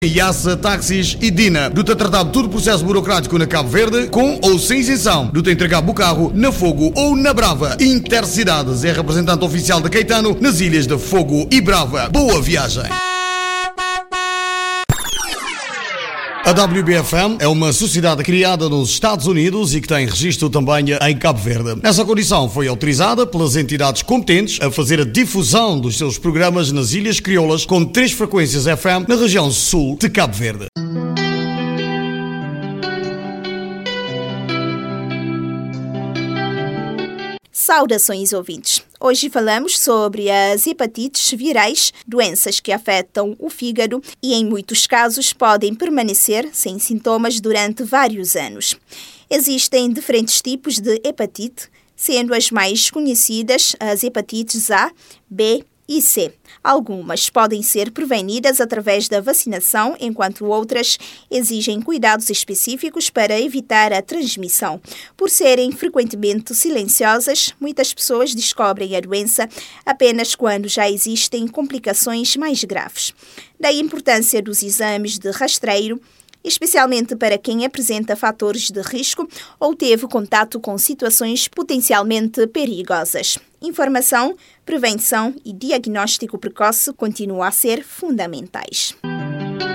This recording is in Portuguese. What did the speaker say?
IASA, Táxis e DINA. Do-te a tratar de todo o processo burocrático na Cabo Verde, com ou sem isenção. Do-te a entregar o carro na Fogo ou na Brava. Intercidades é representante oficial da Caetano nas ilhas de Fogo e Brava. Boa viagem! A WBFM é uma sociedade criada nos Estados Unidos e que tem registro também em Cabo Verde. Nessa condição foi autorizada pelas entidades competentes a fazer a difusão dos seus programas nas Ilhas Crioulas com 3 frequências FM na região sul de Cabo Verde. Saudações, ouvintes! Hoje falamos sobre as hepatites virais, doenças que afetam o fígado e, em muitos casos, podem permanecer sem sintomas durante vários anos. Existem diferentes tipos de hepatite, sendo as mais conhecidas as hepatites A, B e C. Algumas podem ser prevenidas através da vacinação, enquanto outras exigem cuidados específicos para evitar a transmissão. Por serem frequentemente silenciosas, muitas pessoas descobrem a doença apenas quando já existem complicações mais graves. Daí a importância dos exames de rastreio, especialmente para quem apresenta fatores de risco ou teve contato com situações potencialmente perigosas. Informação, prevenção e diagnóstico precoce continuam a ser fundamentais.